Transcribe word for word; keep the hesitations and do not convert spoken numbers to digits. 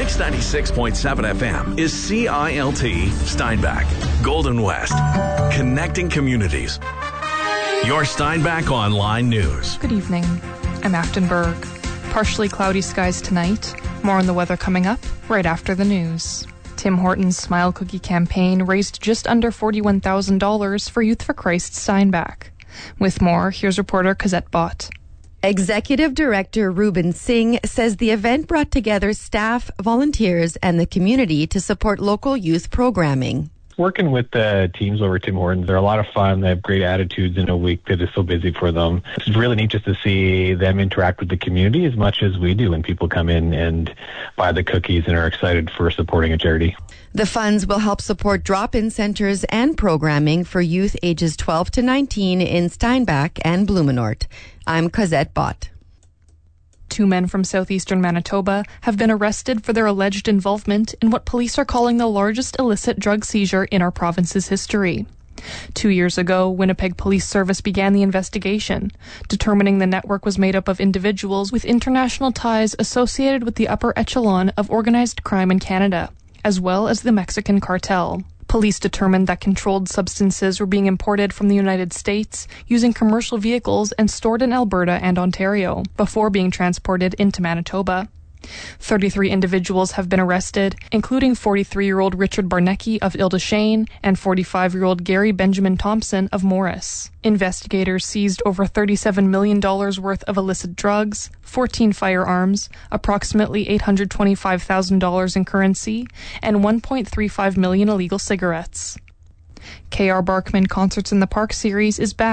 Mix ninety-six point seven F M is C I L T Steinbach, Golden West, connecting communities. Your Steinbach Online News. Good evening. I'm Afton Berg. Partially cloudy skies tonight. More on the weather coming up right after the news. Tim Horton's Smile Cookie campaign raised just under forty-one thousand dollars for Youth for Christ Steinbach. With more, here's reporter Cosette Bott. Executive Director Ruben Singh says the event brought together staff, volunteers, and the community to support local youth programming. Working with the teams over at Tim Hortons, they're a lot of fun. They have great attitudes in a week that is so busy for them. It's really neat just to see them interact with the community as much as we do when people come in and buy the cookies and are excited for supporting a charity. The funds will help support drop-in centers and programming for youth ages twelve to nineteen in Steinbach and Blumenort. I'm Cosette Bott. Two men from southeastern Manitoba have been arrested for their alleged involvement in what police are calling the largest illicit drug seizure in our province's history. Two years ago, Winnipeg Police Service began the investigation, determining the network was made up of individuals with international ties associated with the upper echelon of organized crime in Canada, as well as the Mexican cartel. Police determined that controlled substances were being imported from the United States using commercial vehicles and stored in Alberta and Ontario before being transported into Manitoba. thirty-three individuals have been arrested, including forty-three-year-old Richard Barnecki of Ildashane and forty-five-year-old Gary Benjamin Thompson of Morris. Investigators seized over thirty-seven million dollars worth of illicit drugs, fourteen firearms, approximately eight hundred twenty-five thousand dollars in currency, and one point three five million illegal cigarettes. K R. Barkman Concerts in the Park series is back.